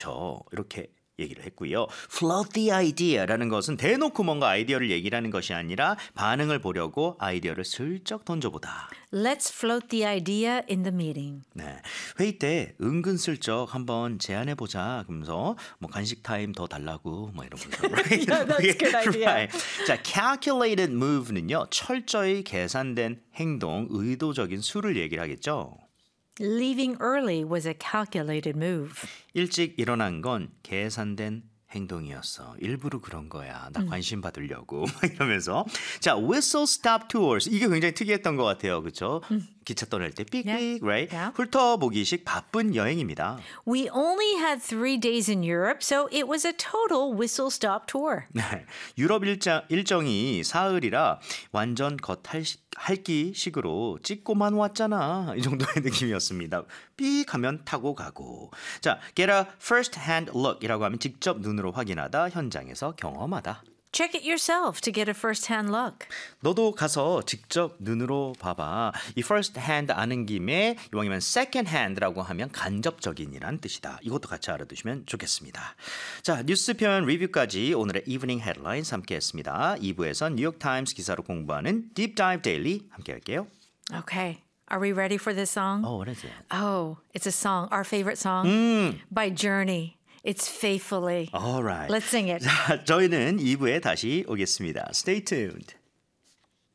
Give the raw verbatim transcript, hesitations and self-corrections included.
이렇게 얘기를 했고요. Float the idea라는 것은 대놓고 뭔가 아이디어를 얘기를 하는 것이 아니라 반응을 보려고 아이디어를 슬쩍 던져보다. Let's float the idea in the meeting. 네, 회의 때 은근슬쩍 한번 제안해보자 그러면서 뭐 간식 타임 더 달라고 뭐 이러면서 right? Yeah, that's a good idea. Right. 자, calculated move는요. 철저히 계산된 행동, 의도적인 수를 얘기를 하겠죠. Leaving early was a calculated move. 일찍 일어난 건 계산된 행동이었어. 일부러 그런 거야. 나 관심 받으려고 막 이러면서 자, whistle stop tours 이게 굉장히 특이했던 것 같아요. 그렇죠? 기차 떠날 때 삑삑, Yeah. right? Yeah. 훑어보기식 바쁜 여행입니다. We only had three days in Europe, so it was a total whistle-stop tour. 네, 유럽 일자, 일정이 사흘이라 완전 겉핥기식으로 찍고만 왔잖아. 이 정도의 느낌이었습니다. 삑 하면 타고 가고. 자, get a first-hand look이라고 하면 직접 눈으로 확인하다, 현장에서 경험하다. Check it yourself to get a first-hand look. 너도 가서 직접 눈으로 봐봐. 이 first hand 아는 김에 이왕이면 second hand라고 하면 간접적인이란 뜻이다. 이것도 같이 알아두시면 좋겠습니다. 자, 뉴스 표현 리뷰까지 오늘의 evening headlines 함께했습니다. 이 부에선 뉴욕타임스 기사로 공부하는 Deep Dive Daily 함께할게요. Okay. Are we ready for this song? Oh, what is it? Oh, it's a song, our favorite song by Journey. It's Faithfully. All right. Let's sing it. 자, 저희는 이 부에 다시 오겠습니다. Stay tuned.